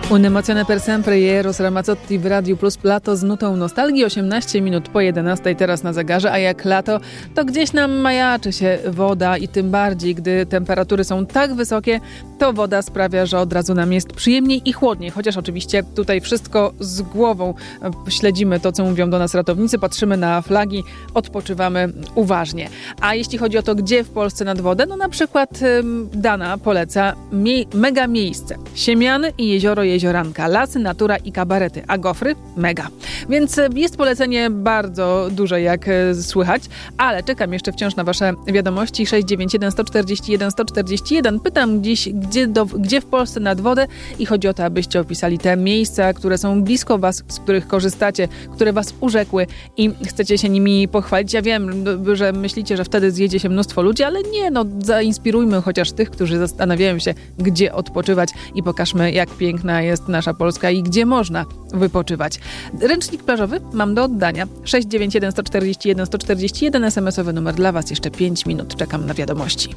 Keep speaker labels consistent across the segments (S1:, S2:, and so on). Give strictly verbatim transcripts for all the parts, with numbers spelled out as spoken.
S1: Un'emozione per sempre i Eros Ramazzotti w Radiu Plus. Lato z nutą nostalgii, osiemnaście minut po jedenastej teraz na zegarze, a jak lato, to gdzieś nam majaczy się woda i tym bardziej, gdy temperatury są tak wysokie, to woda sprawia, że od razu nam jest przyjemniej i chłodniej, chociaż oczywiście tutaj wszystko z głową. Śledzimy to, co mówią do nas ratownicy, patrzymy na flagi, odpoczywamy uważnie. A jeśli chodzi o to, gdzie w Polsce nad wodę, no na przykład ym, Dana poleca mie- mega miejsce. Siemiany i jezioro Jezioranka, lasy, natura i kabarety, a Gofry mega. Więc jest polecenie bardzo duże, jak e, słychać, ale czekam jeszcze wciąż na wasze wiadomości. sześć dziewięć jeden, sto czterdzieści jeden, sto czterdzieści jeden. Pytam dziś, gdzie, do, gdzie w Polsce nad wodę i chodzi o to, abyście opisali te miejsca, które są blisko was, z których korzystacie, które was urzekły i chcecie się nimi pochwalić. Ja wiem, że myślicie, że wtedy zjedzie się mnóstwo ludzi, ale nie, no zainspirujmy chociaż tych, którzy zastanawiają się, gdzie odpoczywać i pokażmy, jak piękna jest nasza Polska i gdzie można wypoczywać. Ręcznik plażowy mam do oddania. sześć dziewięć jeden, sto czterdzieści jeden, sto czterdzieści jeden. es em esowy numer dla was. Jeszcze pięć minut. Czekam na wiadomości.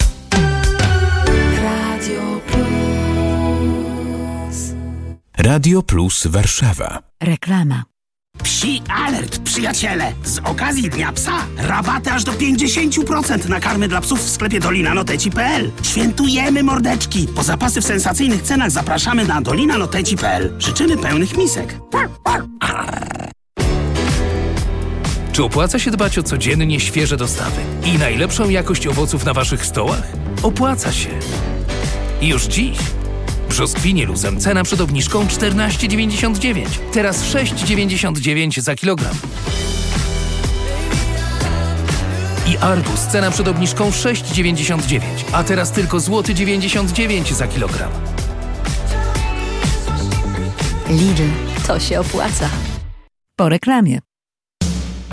S2: Radio Plus.
S3: Radio Plus Warszawa.
S2: Reklama.
S4: Psi alert, przyjaciele! Z okazji Dnia Psa rabaty aż do pięćdziesiąt procent na karmy dla psów w sklepie dolina noteci kropka pe el. Świętujemy mordeczki! Po zapasy w sensacyjnych cenach zapraszamy na dolina noteci kropka pe el. Życzymy pełnych misek.
S5: Czy opłaca się dbać o codziennie świeże dostawy i najlepszą jakość owoców na waszych stołach? Opłaca się. Już dziś. Brzoskwinie luzem cena przed obniżką czternaście dziewięćdziesiąt dziewięć. Teraz sześć dziewięćdziesiąt dziewięć za kilogram. I arbuz cena przed obniżką sześć dziewięćdziesiąt dziewięć, a teraz tylko złoty dziewięćdziesiąt dziewięć za kilogram.
S2: Lidl, to się opłaca. Po reklamie.